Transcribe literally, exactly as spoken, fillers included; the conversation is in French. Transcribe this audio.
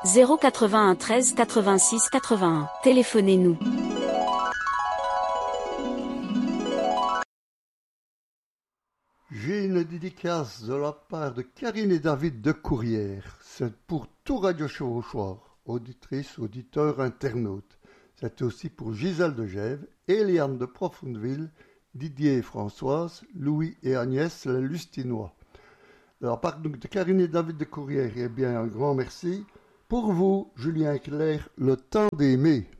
zéro quatre-vingt-un treize quatre-vingt-six quatre-vingt-un. Téléphonez-nous. J'ai une dédicace de la part de Karine et David de Courrières. C'est pour tout Radio Chevauchoir, auditrices, auditeurs, internautes. C'est aussi pour Gisèle de Gèves, Eliane de Profondeville, Didier et Françoise, Louis et Agnès les Lustinois. De la part de Karine et David de Courrières, eh bien, un grand merci. Pour vous, Julien Clerc, le temps d'aimer.